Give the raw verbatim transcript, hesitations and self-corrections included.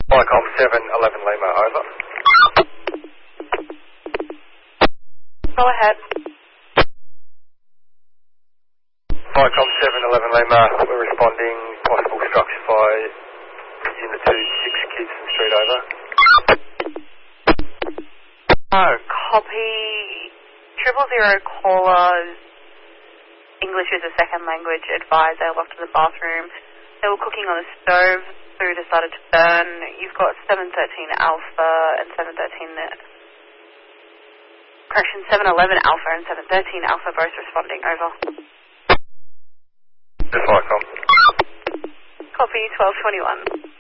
Vicom seven eleven Lima, over. Go ahead. Vicom seven eleven Lima, we're responding, possible structure fire, Unit two, six Kidston Street, over. Oh, copy. Triple zero callers. English is a second language. Advise they locked in the bathroom. They were cooking on the stove. Food decided to burn. You've got seven thirteen Alpha and seven thirteen. Correction, seven eleven Alpha and seven thirteen Alpha both responding. Over. Just Vicom. Copy twelve twenty-one.